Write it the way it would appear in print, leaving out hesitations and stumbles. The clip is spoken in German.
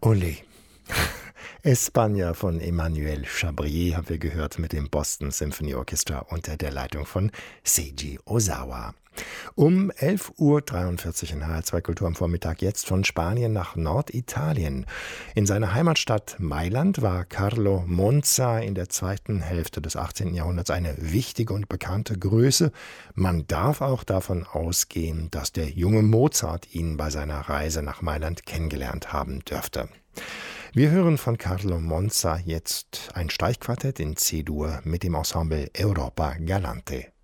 Olé. España von Emmanuel Chabrier haben wir gehört mit dem Boston Symphony Orchestra unter der Leitung von Seiji Ozawa. Um 11:43 Uhr in HR2 Kultur am Vormittag jetzt von Spanien nach Norditalien. In seiner Heimatstadt Mailand war Carlo Monza in der zweiten Hälfte des 18. Jahrhunderts eine wichtige und bekannte Größe. Man darf auch davon ausgehen, dass der junge Mozart ihn bei seiner Reise nach Mailand kennengelernt haben dürfte. Wir hören von Carlo Monza jetzt ein Streichquartett in C-Dur mit dem Ensemble Europa Galante.